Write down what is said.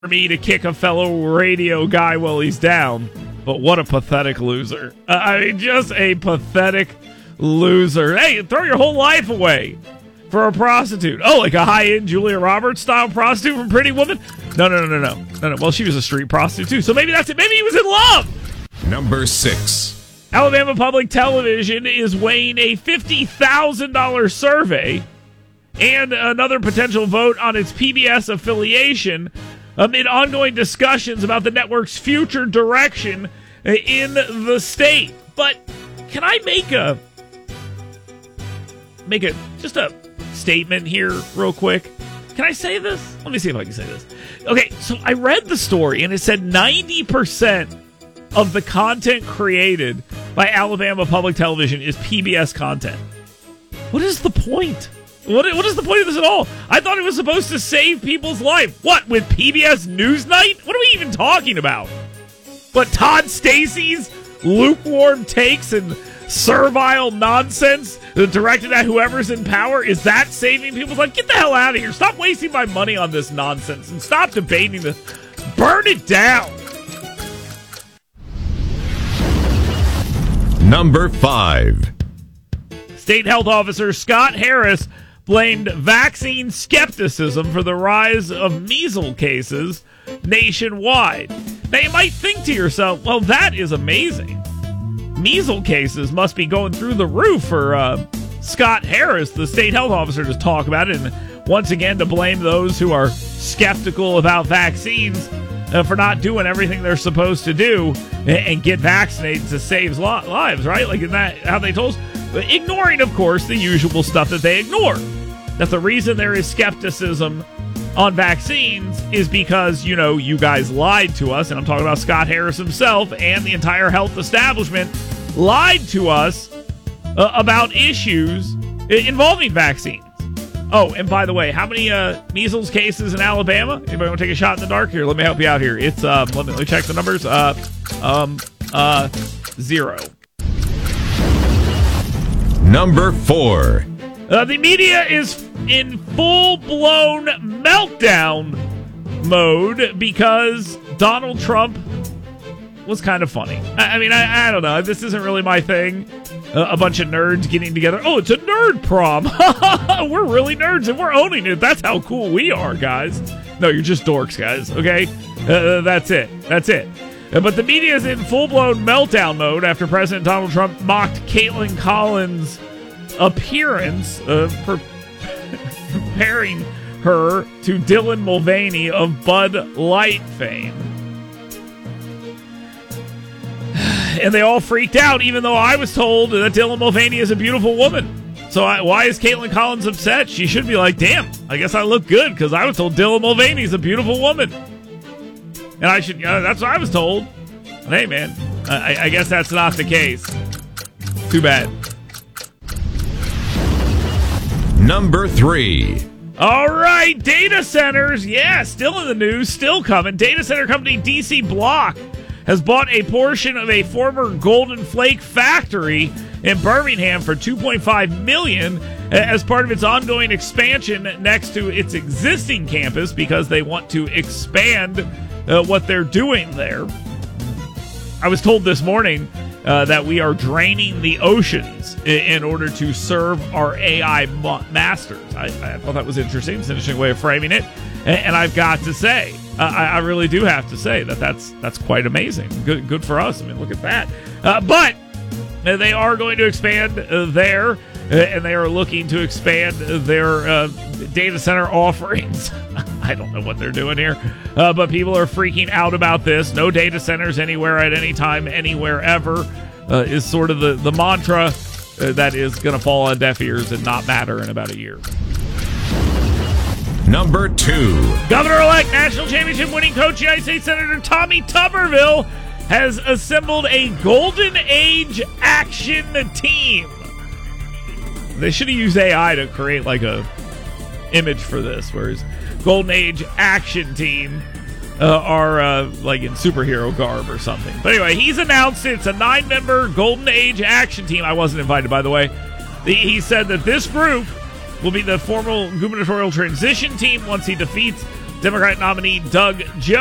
For me to kick a fellow radio guy while he's down. But what a pathetic loser. I mean, just a pathetic loser. Hey, throw your whole life away for a prostitute. Oh, like a high-end Julia Roberts style prostitute from Pretty Woman? No. Well, she was a street prostitute too, so maybe that's it. Maybe he was in love. Number 6. Alabama Public Television is weighing a $50,000 survey and another potential vote on its PBS affiliation amid ongoing discussions about the network's future direction in the state. But can I make a just a statement here real quick? Can I say this? Let me see if I can say this. Okay, so I read the story and it said 90% of the content created by Alabama Public Television is PBS content. What is the point? What is the point of this at all? I thought it was supposed to save people's life. What, with PBS Newsnight? What are we even talking about? What, Todd Stacy's lukewarm takes and servile nonsense directed at whoever's in power? Is that saving people's life? Get the hell out of here. Stop wasting my money on this nonsense and stop debating this. Burn it down. Number 5. State Health Officer Scott Harris blamed vaccine skepticism for the rise of measles cases nationwide. Now, you might think to yourself, well, that is amazing. Measles cases must be going through the roof for Scott Harris, the state health officer, to talk about it, and once again to blame those who are skeptical about vaccines for not doing everything they're supposed to do and get vaccinated to save lives, right? Like, isn't that how they told us? Ignoring, of course, the usual stuff that they ignore. That the reason there is skepticism on vaccines is because, you guys lied to us, and I'm talking about Scott Harris himself and the entire health establishment lied to us about issues involving vaccines. Oh, and by the way, how many measles cases in Alabama? Anybody want to take a shot in the dark here? Let me help you out here. It's let me check the numbers. 0. Number 4. The media is in full-blown meltdown mode because Donald Trump was kind of funny. I mean, I don't know. This isn't really my thing. A bunch of nerds getting together. Oh, it's a nerd prom. We're really nerds and we're owning it. That's how cool we are, guys. No, you're just dorks, guys. Okay? That's it. But the media is in full-blown meltdown mode after President Donald Trump mocked Caitlin Collins' appearance, comparing her to Dylan Mulvaney of Bud Light fame. And they all freaked out, even though I was told that Dylan Mulvaney is a beautiful woman. So why is Caitlin Collins upset? She should be like, damn, I guess I look good because I was told Dylan Mulvaney is a beautiful woman. And I should, that's what I was told. But hey, man, I guess that's not the case. Too bad. Number 3. All right, data centers. Yeah, still in the news, still coming. Data center company DC Block has bought a portion of a former Golden Flake factory in Birmingham for $2.5 million as part of its ongoing expansion next to its existing campus because they want to expand what they're doing there. I was told this morning that we are draining the oceans in order to serve our AI masters. I thought that was interesting. It's an interesting way of framing it. And I've got to say, I really do have to say that's quite amazing. Good for us. I mean, look at that. But they are going to expand there, and they are looking to expand their data center offerings. I don't know what they're doing here, but people are freaking out about this. No data centers anywhere at any time, anywhere ever, is sort of the mantra that is going to fall on deaf ears and not matter in about a year. Number 2. Governor-elect National Championship winning coach, United States Senator Tommy Tuberville, has assembled a Golden Age action team. They should have used AI to create like a image for this, whereas Golden Age action team are like in superhero garb or something. But anyway, he's announced it's a 9-member Golden Age action team. I wasn't invited, by the way. He said that this group will be the formal gubernatorial transition team once he defeats Democrat nominee Doug Jones